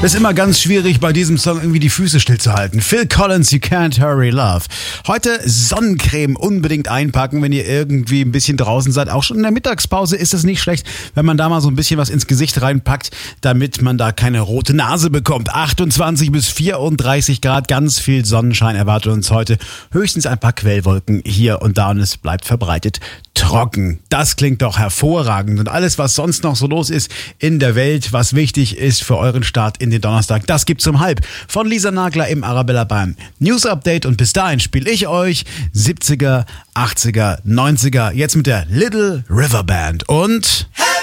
Ist immer ganz schwierig, bei diesem Song irgendwie die Füße stillzuhalten. Phil Collins, You Can't Hurry Love. Heute Sonnencreme unbedingt einpacken, wenn ihr irgendwie ein bisschen draußen seid. Auch schon in der Mittagspause ist es nicht schlecht, wenn man da mal so ein bisschen was ins Gesicht reinpackt, damit man da keine rote Nase bekommt. 28 bis 34 Grad, ganz viel Sonnenschein erwartet uns heute. Höchstens ein paar Quellwolken hier und da und es bleibt verbreitet trocken. Das klingt doch hervorragend. Und alles, was sonst noch so los ist in der Welt, was wichtig ist für euren Start in den Donnerstag, das gibt's um 12:30 von Lisa Nagler im Arabella beim News Update. Und bis dahin spiele ich euch 70er, 80er, 90er, jetzt mit der Little River Band und